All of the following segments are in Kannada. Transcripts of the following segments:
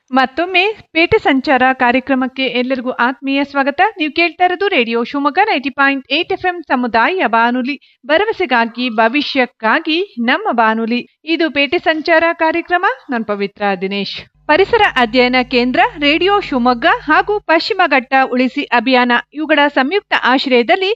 ಮತ್ತೊಮ್ಮೆ ಪೇಟೆ ಸಂಚಾರ ಕಾರ್ಯಕ್ರಮಕ್ಕೆ ಎಲ್ಲರಿಗೂ ಆತ್ಮೀಯ ಸ್ವಾಗತ. ನೀವು ಕೇಳ್ತಾ ಇರೋದು ರೇಡಿಯೋ ಶಿವಮೊಗ್ಗ 90.8 FM ಸಮುದಾಯ ಬಾನುಲಿ, ಭರವಸೆಗಾಗಿ ಭವಿಷ್ಯಕ್ಕಾಗಿ ನಮ್ಮ ಬಾನುಲಿ. ಇದು ಪೇಟೆ ಸಂಚಾರ ಕಾರ್ಯಕ್ರಮ. ನಾನು ಪವಿತ್ರ ದಿನೇಶ್. ಪರಿಸರ ಅಧ್ಯಯನ ಕೇಂದ್ರ, ರೇಡಿಯೋ ಶಿವಮೊಗ್ಗ ಹಾಗೂ ಪಶ್ಚಿಮ ಘಟ್ಟ ಉಳಿಸಿ ಅಭಿಯಾನ ಇವುಗಳ ಸಂಯುಕ್ತ ಆಶ್ರಯದಲ್ಲಿ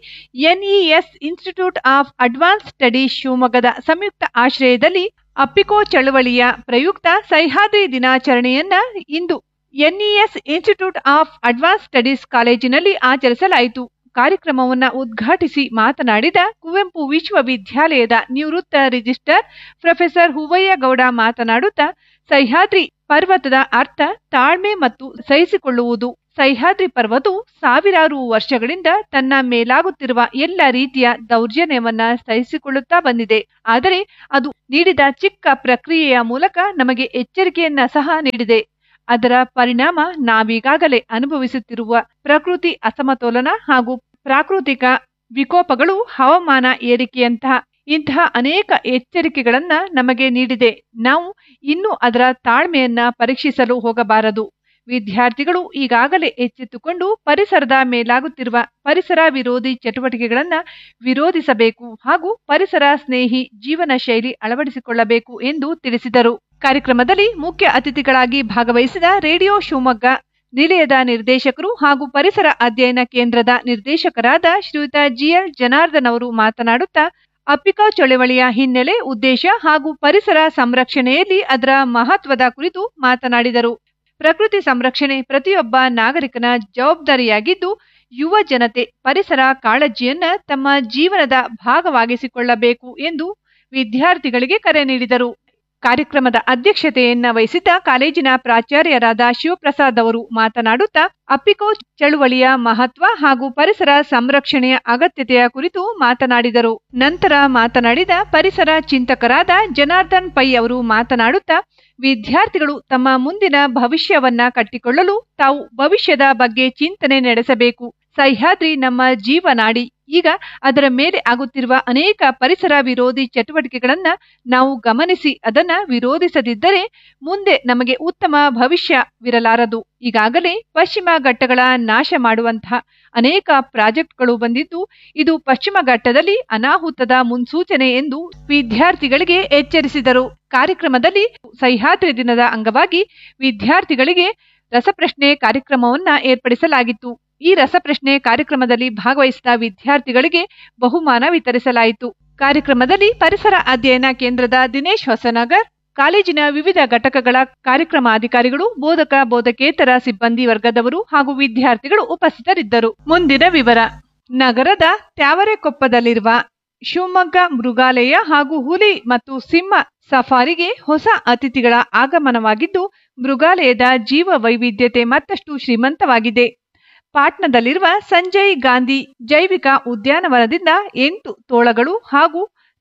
NES institute of advance studies ಶಿವಮೊಗ್ಗದ ಸಂಯುಕ್ತ ಆಶ್ರಯದಲ್ಲಿ ಅಪ್ಪಿಕೋ ಚಳವಳಿಯ ಪ್ರಯುಕ್ತ ಸಹ್ಯಾದ್ರಿ ದಿನಾಚರಣೆಯನ್ನ ಇಂದು NES institute of advance studies ಕಾಲೇಜಿನಲ್ಲಿ ಆಚರಿಸಲಾಯಿತು. ಕಾರ್ಯಕ್ರಮವನ್ನು ಉದ್ಘಾಟಿಸಿ ಮಾತನಾಡಿದ ಕುವೆಂಪು ವಿಶ್ವವಿದ್ಯಾಲಯದ ನಿವೃತ್ತ ರಿಜಿಸ್ಟ್ರಾರ್ ಪ್ರೊಫೆಸರ್ ಹೂವಯ್ಯ ಗೌಡ ಮಾತನಾಡುತ್ತಾ, ಸಹ್ಯಾದ್ರಿ ಪರ್ವತದ ಅರ್ಥ ತಾಳ್ಮೆ ಮತ್ತು ಸಹಿಸಿಕೊಳ್ಳುವುದು. ಸಹ್ಯಾದ್ರಿ ಪರ್ವತವು ಸಾವಿರಾರು ವರ್ಷಗಳಿಂದ ತನ್ನ ಮೇಲಾಗುತ್ತಿರುವ ಎಲ್ಲ ರೀತಿಯ ದೌರ್ಜನ್ಯವನ್ನ ಸಹಿಸಿಕೊಳ್ಳುತ್ತಾ ಬಂದಿದೆ. ಆದರೆ ಅದು ನೀಡಿದ ಚಿಕ್ಕ ಪ್ರಕ್ರಿಯೆಯ ಮೂಲಕ ನಮಗೆ ಎಚ್ಚರಿಕೆಯನ್ನ ಸಹ ನೀಡಿದೆ. ಅದರ ಪರಿಣಾಮ ನಾವೀಗಾಗಲೇ ಅನುಭವಿಸುತ್ತಿರುವ ಪ್ರಕೃತಿ ಅಸಮತೋಲನ ಹಾಗೂ ಪ್ರಾಕೃತಿಕ ವಿಕೋಪಗಳು, ಹವಾಮಾನ ಏರಿಕೆಯಂತಹ ಅನೇಕ ಎಚ್ಚರಿಕೆಗಳನ್ನ ನಮಗೆ ನೀಡಿದೆ. ನಾವು ಇನ್ನೂ ಅದರ ತಾಳ್ಮೆಯನ್ನ ಪರೀಕ್ಷಿಸಲು ಹೋಗಬಾರದು. ವಿದ್ಯಾರ್ಥಿಗಳು ಈಗಾಗಲೇ ಎಚ್ಚೆತ್ತುಕೊಂಡು ಪರಿಸರದ ಮೇಲಾಗುತ್ತಿರುವ ಪರಿಸರ ವಿರೋಧಿ ಚಟುವಟಿಕೆಗಳನ್ನು ವಿರೋಧಿಸಬೇಕು ಹಾಗೂ ಪರಿಸರ ಸ್ನೇಹಿ ಜೀವನ ಶೈಲಿ ಅಳವಡಿಸಿಕೊಳ್ಳಬೇಕು ಎಂದು ತಿಳಿಸಿದರು. ಕಾರ್ಯಕ್ರಮದಲ್ಲಿ ಮುಖ್ಯ ಅತಿಥಿಗಳಾಗಿ ಭಾಗವಹಿಸಿದ ರೇಡಿಯೋ ಶಿವಮೊಗ್ಗ ನಿಲಯದ ನಿರ್ದೇಶಕರು ಹಾಗೂ ಪರಿಸರ ಅಧ್ಯಯನ ಕೇಂದ್ರದ ನಿರ್ದೇಶಕರಾದ ಶ್ರೀಯುತ GL ಜನಾರ್ದನ್ ಅವರು ಮಾತನಾಡುತ್ತಾ, ಅಪ್ಪಿಕೋ ಚಳವಳಿಯ ಹಿನ್ನೆಲೆ, ಉದ್ದೇಶ ಹಾಗೂ ಪರಿಸರ ಸಂರಕ್ಷಣೆಯಲ್ಲಿ ಅದರ ಮಹತ್ವದ ಕುರಿತು ಮಾತನಾಡಿದರು. ಪ್ರಕೃತಿ ಸಂರಕ್ಷಣೆ ಪ್ರತಿಯೊಬ್ಬ ನಾಗರಿಕನ ಜವಾಬ್ದಾರಿಯಾಗಿದ್ದು, ಯುವ ಜನತೆ ಪರಿಸರ ಕಾಳಜಿಯನ್ನ ತಮ್ಮ ಜೀವನದ ಭಾಗವಾಗಿಸಿಕೊಳ್ಳಬೇಕು ಎಂದು ವಿದ್ಯಾರ್ಥಿಗಳಿಗೆ ಕರೆ ನೀಡಿದರು. ಕಾರ್ಯಕ್ರಮದ ಅಧ್ಯಕ್ಷತೆಯನ್ನ ವಹಿಸಿದ್ದ ಕಾಲೇಜಿನ ಪ್ರಾಚಾರ್ಯರಾದ ಶಿವಪ್ರಸಾದ್ ಅವರು ಮಾತನಾಡುತ್ತಾ, ಅಪ್ಪಿಕೋ ಚಳುವಳಿಯ ಮಹತ್ವ ಹಾಗೂ ಪರಿಸರ ಸಂರಕ್ಷಣೆಯ ಅಗತ್ಯತೆಯ ಕುರಿತು ಮಾತನಾಡಿದರು. ನಂತರ ಮಾತನಾಡಿದ ಪರಿಸರ ಚಿಂತಕರಾದ ಜನಾರ್ದನ್ ಪೈ ಅವರು ಮಾತನಾಡುತ್ತಾ, ವಿದ್ಯಾರ್ಥಿಗಳು ತಮ್ಮ ಮುಂದಿನ ಭವಿಷ್ಯವನ್ನ ಕಟ್ಟಿಕೊಳ್ಳಲು ತಾವು ಭವಿಷ್ಯದ ಬಗ್ಗೆ ಚಿಂತನೆ ನಡೆಸಬೇಕು. ಸಹ್ಯಾದ್ರಿ ನಮ್ಮ ಜೀವನಾಡಿ. ಈಗ ಅದರ ಮೇಲೆ ಆಗುತ್ತಿರುವ ಅನೇಕ ಪರಿಸರ ವಿರೋಧಿ ಚಟುವಟಿಕೆಗಳನ್ನ ನಾವು ಗಮನಿಸಿ ಅದನ್ನ ವಿರೋಧಿಸದಿದ್ದರೆ ಮುಂದೆ ನಮಗೆ ಉತ್ತಮ ಭವಿಷ್ಯವಿರಲಾರದು. ಈಗಾಗಲೇ ಪಶ್ಚಿಮ ಘಟ್ಟಗಳ ನಾಶ ಮಾಡುವಂತಹ ಅನೇಕ ಪ್ರಾಜೆಕ್ಟ್ಗಳು ಬಂದಿದ್ದು, ಇದು ಪಶ್ಚಿಮ ಘಟ್ಟದಲ್ಲಿ ಅನಾಹುತದ ಮುನ್ಸೂಚನೆ ಎಂದು ವಿದ್ಯಾರ್ಥಿಗಳಿಗೆ ಎಚ್ಚರಿಸಿದರು. ಕಾರ್ಯಕ್ರಮದಲ್ಲಿ ಸಹ್ಯಾದ್ರಿ ದಿನದ ಅಂಗವಾಗಿ ವಿದ್ಯಾರ್ಥಿಗಳಿಗೆ ರಸಪ್ರಶ್ನೆ ಕಾರ್ಯಕ್ರಮವನ್ನ ಏರ್ಪಡಿಸಲಾಗಿತ್ತು. ಈ ರಸಪ್ರಶ್ನೆ ಕಾರ್ಯಕ್ರಮದಲ್ಲಿ ಭಾಗವಹಿಸಿದ ವಿದ್ಯಾರ್ಥಿಗಳಿಗೆ ಬಹುಮಾನ ವಿತರಿಸಲಾಯಿತು. ಕಾರ್ಯಕ್ರಮದಲ್ಲಿ ಪರಿಸರ ಅಧ್ಯಯನ ಕೇಂದ್ರದ ದಿನೇಶ್ ಹೊಸನಗರ್, ಕಾಲೇಜಿನ ವಿವಿಧ ಘಟಕಗಳ ಕಾರ್ಯಕ್ರಮಾಧಿಕಾರಿಗಳು, ಬೋಧಕ ಬೋಧಕೇತರ ಸಿಬ್ಬಂದಿ ವರ್ಗದವರು ಹಾಗೂ ವಿದ್ಯಾರ್ಥಿಗಳು ಉಪಸ್ಥಿತರಿದ್ದರು. ಮುಂದಿನ ವಿವರ. ನಗರದ ತ್ಯಾವರೆಕೊಪ್ಪದಲ್ಲಿರುವ ಶಿವಮೊಗ್ಗ ಮೃಗಾಲಯ ಹಾಗೂ ಹುಲಿ ಮತ್ತು ಸಿಂಹ ಸಫಾರಿಗೆ ಹೊಸ ಅತಿಥಿಗಳ ಆಗಮನವಾಗಿದ್ದು, ಮೃಗಾಲಯದ ಜೀವ ವೈವಿಧ್ಯತೆ ಮತ್ತಷ್ಟು ಶ್ರೀಮಂತವಾಗಿದೆ. ಪಾಟ್ನಾದಲ್ಲಿರುವ ಸಂಜಯ್ ಗಾಂಧಿ ಜೈವಿಕ ಉದ್ಯಾನವನದಿಂದ 8 ತೋಳಗಳು ಹಾಗೂ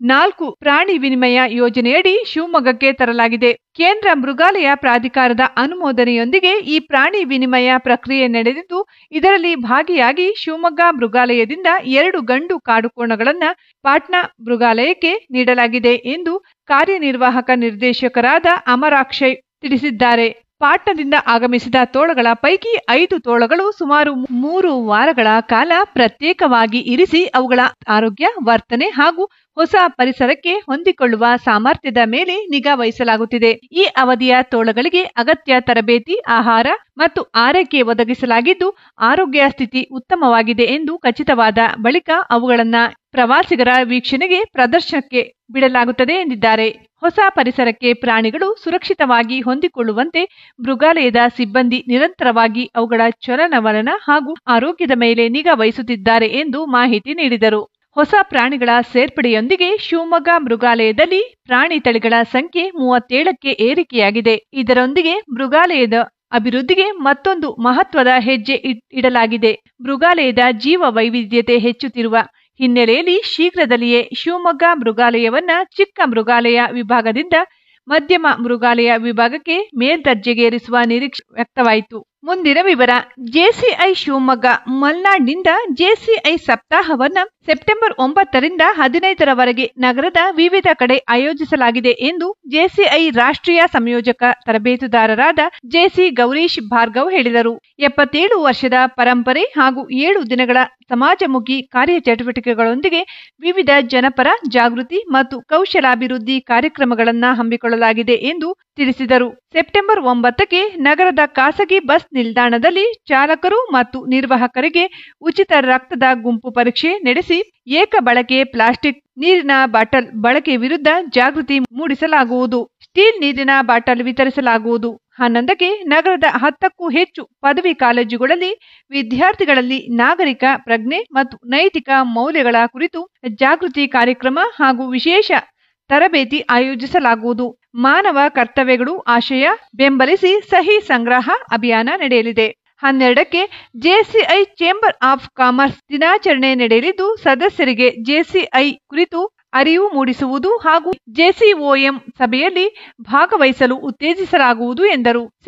4 ಪ್ರಾಣಿ ವಿನಿಮಯ ಯೋಜನೆಯಡಿ ಶಿವಮೊಗ್ಗಕ್ಕೆ ತರಲಾಗಿದೆ. ಕೇಂದ್ರ ಮೃಗಾಲಯ ಪ್ರಾಧಿಕಾರದ ಅನುಮೋದನೆಯೊಂದಿಗೆ ಈ ಪ್ರಾಣಿ ವಿನಿಮಯ ಪ್ರಕ್ರಿಯೆ ನಡೆದಿದ್ದು, ಇದರಲ್ಲಿ ಭಾಗಿಯಾಗಿ ಶಿವಮೊಗ್ಗ ಮೃಗಾಲಯದಿಂದ 2 ಗಂಡು ಕಾಡುಕೋಣಗಳನ್ನು ಪಾಟ್ನಾ ಮೃಗಾಲಯಕ್ಕೆ ನೀಡಲಾಗಿದೆ ಎಂದು ಕಾರ್ಯನಿರ್ವಾಹಕ ನಿರ್ದೇಶಕರಾದ ಅಮರಾಕ್ಷಯ್ ತಿಳಿಸಿದ್ದಾರೆ. ಪಾಟ್ನಾದಿಂದ ಆಗಮಿಸಿದ ತೋಳಗಳ ಪೈಕಿ 5 ತೋಳಗಳು ಸುಮಾರು 3 ವಾರಗಳ ಕಾಲ ಪ್ರತ್ಯೇಕವಾಗಿ ಇರಿಸಿ ಅವುಗಳ ಆರೋಗ್ಯ, ವರ್ತನೆ ಹಾಗೂ ಹೊಸ ಪರಿಸರಕ್ಕೆ ಹೊಂದಿಕೊಳ್ಳುವ ಸಾಮರ್ಥ್ಯದ ಮೇಲೆ ನಿಗಾ ವಹಿಸಲಾಗುತ್ತಿದೆ. ಈ ಅವಧಿಯ ತೋಳಗಳಿಗೆ ಅಗತ್ಯ ತರಬೇತಿ, ಆಹಾರ ಮತ್ತು ಆರೈಕೆ ಒದಗಿಸಲಾಗಿದ್ದು, ಆರೋಗ್ಯ ಸ್ಥಿತಿ ಉತ್ತಮವಾಗಿದೆ ಎಂದು ಖಚಿತವಾದ ಬಳಿಕ ಅವುಗಳನ್ನ ಪ್ರವಾಸಿಗರ ವೀಕ್ಷಣೆಗೆ ಪ್ರದರ್ಶನಕ್ಕೆ ಬಿಡಲಾಗುತ್ತದೆ ಎಂದಿದ್ದಾರೆ. ಹೊಸ ಪರಿಸರಕ್ಕೆ ಪ್ರಾಣಿಗಳು ಸುರಕ್ಷಿತವಾಗಿ ಹೊಂದಿಕೊಳ್ಳುವಂತೆ ಮೃಗಾಲಯದ ಸಿಬ್ಬಂದಿ ನಿರಂತರವಾಗಿ ಅವುಗಳ ಚಲನವಲನ ಹಾಗೂ ಆರೋಗ್ಯದ ಮೇಲೆ ನಿಗಾ ವಹಿಸುತ್ತಿದ್ದಾರೆ ಎಂದು ಮಾಹಿತಿ ನೀಡಿದರು. ಹೊಸ ಪ್ರಾಣಿಗಳ ಸೇರ್ಪಡೆಯೊಂದಿಗೆ ಶಿವಮೊಗ್ಗ ಮೃಗಾಲಯದಲ್ಲಿ ಪ್ರಾಣಿ ತಳಿಗಳ ಸಂಖ್ಯೆ 37ಕ್ಕೆ ಏರಿಕೆಯಾಗಿದೆ. ಇದರೊಂದಿಗೆ ಮೃಗಾಲಯದ ಅಭಿವೃದ್ಧಿಗೆ ಮತ್ತೊಂದು ಮಹತ್ವದ ಹೆಜ್ಜೆ ಇಡಲಾಗಿದೆ. ಮೃಗಾಲಯದ ಜೀವ ವೈವಿಧ್ಯತೆ ಹೆಚ್ಚುತ್ತಿರುವ ಹಿನ್ನೆಲೆಯಲ್ಲಿ ಶೀಘ್ರದಲ್ಲಿಯೇ ಶಿವಮೊಗ್ಗ ಮೃಗಾಲಯವನ್ನ ಚಿಕ್ಕ ಮೃಗಾಲಯ ವಿಭಾಗದಿಂದ ಮಧ್ಯಮ ಮೃಗಾಲಯ ವಿಭಾಗಕ್ಕೆ ಮೇಲ್ದರ್ಜೆಗೇರಿಸುವ ನಿರೀಕ್ಷೆ ವ್ಯಕ್ತವಾಯಿತು. ಮುಂದಿನ ವಿವರ. ಜೆಸಿಐ ಶಿವಮೊಗ್ಗ ಮಲ್ನಾಡ್ನಿಂದ ಜೆಸಿಐ ಸಪ್ತಾಹವನ್ನ ಸೆಪ್ಟೆಂಬರ್ 9ರಿಂದ 15ರವರೆಗೆ ನಗರದ ವಿವಿಧ ಕಡೆ ಆಯೋಜಿಸಲಾಗಿದೆ ಎಂದು ಜೆಸಿಐ ರಾಷ್ಟ್ರೀಯ ಸಂಯೋಜಕ ತರಬೇತುದಾರರಾದ ಜೆಸಿ ಗೌರೀಶ್ ಭಾರ್ಗವ್ ಹೇಳಿದರು. 77 ವರ್ಷದ ಪರಂಪರೆ ಹಾಗೂ 7 ದಿನಗಳ ಸಮಾಜಮುಖಿ ಕಾರ್ಯಚಟುವಟಿಕೆಗಳೊಂದಿಗೆ ವಿವಿಧ ಜನಪರ ಜಾಗೃತಿ ಮತ್ತು ಕೌಶಲಾಭಿವೃದ್ಧಿ ಕಾರ್ಯಕ್ರಮಗಳನ್ನು ಹಮ್ಮಿಕೊಳ್ಳಲಾಗಿದೆ ಎಂದು ತಿಳಿಸಿದರು. ಸೆಪ್ಟೆಂಬರ್ 9ಕ್ಕೆ ನಗರದ ಖಾಸಗಿ ಬಸ್ ನಿಲ್ದಾಣದಲ್ಲಿ ಚಾಲಕರು ಮತ್ತು ನಿರ್ವಾಹಕರಿಗೆ ಉಚಿತ ರಕ್ತದ ಗುಂಪು ಪರೀಕ್ಷೆ ನಡೆಸಿ ಏಕ ಬಳಕೆ ಪ್ಲಾಸ್ಟಿಕ್ ನೀರಿನ ಬಾಟಲ್ ಬಳಕೆ ವಿರುದ್ಧ ಜಾಗೃತಿ ಮೂಡಿಸಲಾಗುವುದು. ಸ್ಟೀಲ್ ನೀರಿನ ಬಾಟಲ್ ವಿತರಿಸಲಾಗುವುದು. 11ಕ್ಕೆ ನಗರದ 10ಕ್ಕೂ ಹೆಚ್ಚು ಪದವಿ ಕಾಲೇಜುಗಳಲ್ಲಿ ವಿದ್ಯಾರ್ಥಿಗಳಲ್ಲಿ ನಾಗರಿಕ ಪ್ರಜ್ಞೆ ಮತ್ತು ನೈತಿಕ ಮೌಲ್ಯಗಳ ಕುರಿತು ಜಾಗೃತಿ ಕಾರ್ಯಕ್ರಮ ಹಾಗೂ ವಿಶೇಷ ತರಬೇತಿ ಆಯೋಜಿಸಲಾಗುವುದು. ಮಾನವ ಕರ್ತವ್ಯಗಳು ಆಶಯ ಬೆಂಬಲಿಸಿ ಸಹಿ ಸಂಗ್ರಹ ಅಭಿಯಾನ ನಡೆಯಲಿದೆ. 12ಕ್ಕೆ ಜೆಸಿಐ ಚೇಂಬರ್ ಆಫ್ ಕಾಮರ್ಸ್ ದಿನಾಚರಣೆ ನಡೆಯಲಿದ್ದು ಸದಸ್ಯರಿಗೆ ಜೆಸಿಐ ಕುರಿತು ಅರಿವು ಮೂಡಿಸುವುದು ಹಾಗೂ ಜೆಸಿಒಎಂ ಸಭೆಯಲ್ಲಿ ಭಾಗವಹಿಸಲು ಉತ್ತೇಜಿಸಲಾಗುವುದು ಎಂದರು.